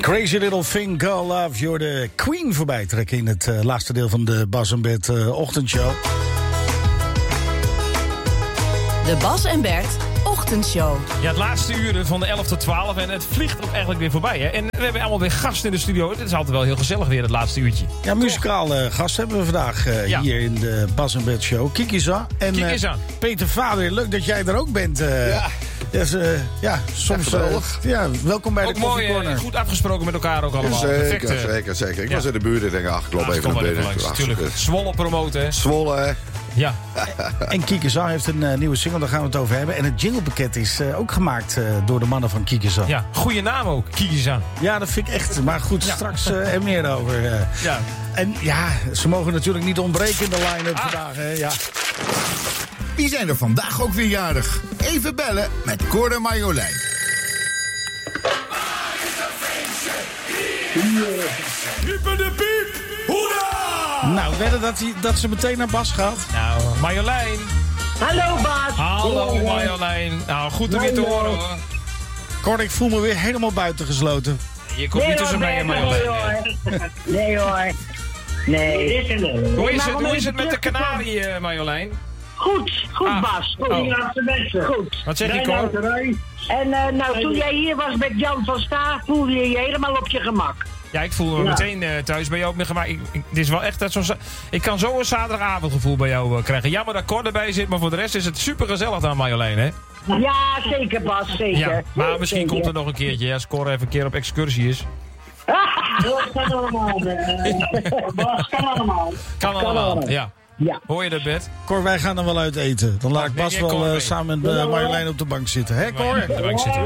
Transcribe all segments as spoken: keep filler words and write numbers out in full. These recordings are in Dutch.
Crazy Little Thing Called Love. Je hoorde Queen voorbij trekken in het uh, laatste deel van de Bas en Bert uh, ochtendshow. De Bas en Bert ochtendshow. Ja, het laatste uren van de elf tot twaalf en het vliegt ook eigenlijk weer voorbij. Hè? En we hebben allemaal weer gasten in de studio. Het is altijd wel heel gezellig weer, het laatste uurtje. Ja, muzikaal uh, gast hebben we vandaag uh, ja. hier in de Bas en Bert show. Kiki-san en Kiki-san. Uh, Peter Vader. Leuk dat jij er ook bent. Uh, ja. Dus, uh, ja, soms... Uh, ja, welkom bij ook de Coffee Corner. Mooi, goed afgesproken met elkaar ook allemaal. Zeker, Perfect, uh, zeker, zeker. Ik ja. was in de buurt en denk, ach, ik loop ja, even naar binnen. Natuurlijk. Zwolle promoten, hè? Zwolle, hè? Ja. En Kiki-san heeft een uh, nieuwe single, daar gaan we het over hebben. En het jinglepakket is uh, ook gemaakt uh, door de mannen van Kiki-san. Ja, goede naam ook, Kiki-san. Ja, dat vind ik echt. Maar goed, ja. straks uh, er meer over. Uh. Ja. En ja, ze mogen natuurlijk niet ontbreken in de line-up ah. vandaag. Hè? Ja. Wie zijn er vandaag ook weer jarig? Even bellen met Cor en Marjolein. Hyper de piep! Hoera! Nou, wedden dat, hij, dat ze meteen naar Bas gaat. Nou, Marjolein. Hallo Bas. Hallo Marjolein. Nou, goed om je te horen hoor. Cor, ik voel me weer helemaal buitengesloten. Je komt niet tussen mij en Marjolein. Nee hoor. Nee hoor. Nee. Hoe is het, hoe is het met de kanarie, uh, Marjolein? Goed, goed ah. Bas. Goed. Oh. Goed. Wat zeg je, Cor? En uh, nou, toen jij hier was met Jan van Staag, voelde je je helemaal op je gemak. Ja, ik voel me ja. meteen uh, thuis bij jou op mijn gemak. Ik, ik, dit is wel echt zo'n... Ik kan zo een zaterdagavondgevoel bij jou uh, krijgen. Jammer dat Cor erbij zit, maar voor de rest is het super gezellig aan Marjolein, hè? Ja, zeker Bas, zeker. Ja, maar misschien zeker. komt er nog een keertje, als Cor even een keer op excursie is. Dat kan allemaal. Bas, kan allemaal. Kan allemaal, ja. Ja. Hoor je dat, Bert? Cor, wij gaan er wel uit eten. Dan laat ik Bas wel uh, samen met uh, Marjolein op de bank zitten. Hè, Cor? Op de bank zitten.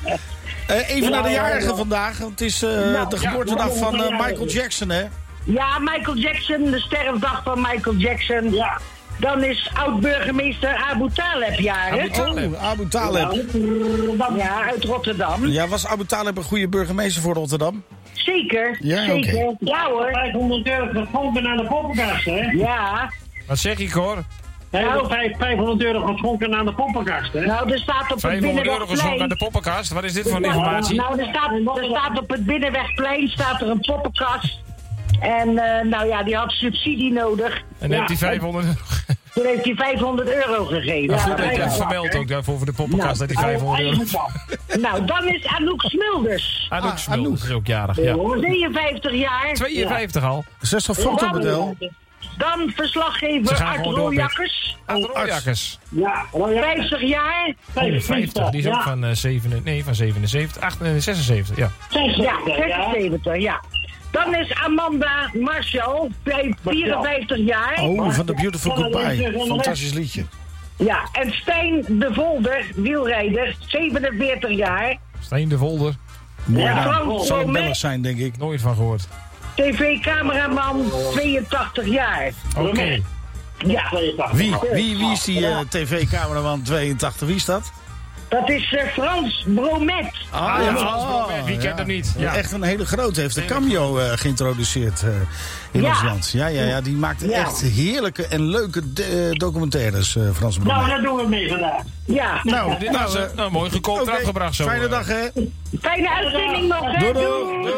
Uh, even naar de jarigen vandaag. Want het is uh, nou, de geboortedag van uh, Michael Jackson, hè? Ja, Michael Jackson. De sterfdag van Michael Jackson. Ja. Dan is oud-burgemeester Abu Taleb jarig. Abu Taleb. Oh, Abu Taleb. Ja, uit Rotterdam. Ja, was Abu Taleb een goede burgemeester voor Rotterdam? Zeker, ja, zeker. Okay. Ja hoor. vijfhonderd euro geschonken aan de poppenkast, hè? Ja. Wat zeg je, Cor? Hij heeft nou, vijfhonderd euro geschonken aan de poppenkast, hè? Nou, er staat op het vijfhonderd euro geschonken Binnenwegplein. aan de poppenkast? Wat is dit voor informatie? Nou, er staat, er staat op het Binnenwegplein staat er een poppenkast. En uh, nou ja, die had subsidie nodig. En ja, heeft hij vijfhonderd euro... Toen heeft hij vijfhonderd euro gegeven. Nou, goed ja, dat je het vermeldt ook daarvoor voor de poppenkast, nou, dat hij vijfhonderd euro... Nou, dan is Anouk Smulders. Anouk ah, Smulders is ook jarig, ja. tweeënvijftig jaar. tweeënvijftig al? Is dat zo'n fotomodel? Dan verslaggever Art Rooijakkers. Art Rooijakkers. Ja, vijftig jaar. vijfenvijftig, die is ook van, uh, zeven, nee, van zevenenzeventig, acht, uh, zesenzeventig, ja. Ja, zesenzeventig, ja. Dan is Amanda Marshall, vierenvijftig jaar. Oh, van The Beautiful Goodbye. Fantastisch liedje. Ja, en Stijn de Volder, wielrijder, zevenenveertig jaar. Stijn de Volder. Mooi ja, naam. Zou een beller zijn, denk ik. Nooit van gehoord. T V-cameraman, tweeëntachtig jaar. Oké. Okay. Ja. Wie, wie, wie is die uh, T V-cameraman tweeëntachtig? Wie is dat? Dat is uh, Frans Bromet. Ah, ja, Frans Bromet. Wie kent hem niet? Ja. Echt een hele grote. Heeft een cameo uh, geïntroduceerd uh, in ja. ons land. Ja, ja, ja, die maakt ja. echt heerlijke en leuke de, uh, documentaires, uh, Frans Bromet. Nou, dat doen we mee vandaag. Ja. Nou, dit nou, was uh, nou, mooi gekookt okay. afgebracht zo. Fijne dag, hè? Fijne uitzending nog, hè? Doei, doei.